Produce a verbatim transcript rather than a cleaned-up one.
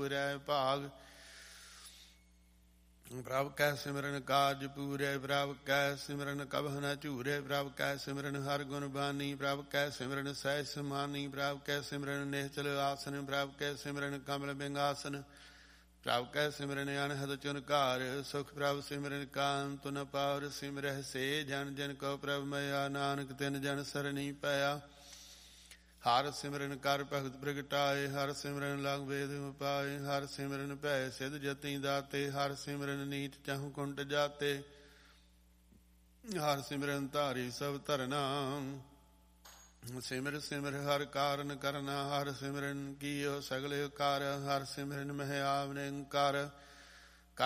ਹੋਰੈ ਭਾਗ। ਪ੍ਰਭ ਕੈ ਸਿਮਰਨ ਕਾਜ ਪੂਰੇ, ਪ੍ਰਭ ਕੈ ਸਿਮਰਨ ਕਬਹੁ ਨ ਝੂਰੇ, ਪ੍ਰਭ ਕੈ ਸਿਮਰਨ ਹਰ ਗੁਣ ਬਾਨੀ, ਪ੍ਰਭ ਕੈ ਸਿਮਰਨ ਸਹਿਜ ਸਮਾਨੀ, ਪ੍ਰਭ ਕੈ ਸਿਮਰਨ ਨਿਹਚਲ ਆਸਨ, ਪ੍ਰਭ ਕੈ ਸਿਮਰਨ ਕਮਲ ਬਿੰਗਾਸਨ, ਪ੍ਰਭ ਕੈ ਸਿਮਰਨ ਅਨਹਦ ਚੁਨਕਾਰ, ਸੁਖ ਪ੍ਰਭ ਸਿਮਰਨ ਕਾਂਤ ਨ ਪਾਵਰ, ਸਿਮਰਹਿ ਸੇ ਜਨ ਜਨ ਕੋ ਪ੍ਰਭ ਮਇਆ, ਨਾਨਕ ਤਿਨ ਜਨ ਸਰਣੀ ਪਇਆ। ਹਰ ਸਿਮਰਨ ਕਰ ਭਗਤ ਪ੍ਰਗਟਾਏ, ਹਰ ਸਿਮਰਨ ਲਗ ਵੇਦ ਉਪਾਏ, ਹਰ ਸਿਮਰਨ ਭੈ ਸਿਧ ਜਤੀ ਦਾਤੇ, ਹਰ ਸਿਮਰਨ ਨੀਚ ਚਾਹੁ ਕੁੰਟ ਜਾਤੇ, ਹਰ ਸਿਮਰਨ ਧਾਰੀ ਸਭ ਧਰਨਾ। ਸਿਮਰ ਸਿਮਰ ਹਰ ਕਾਰਨ ਕਰਨਾ, ਹਰ ਸਿਮਰਨ ਕੀਓ ਸਗਲ ਕਾਰ, ਹਰ ਸਿਮਰਨ ਮਹਿ ਆਵ ਨਿਰੰਕਾਰ,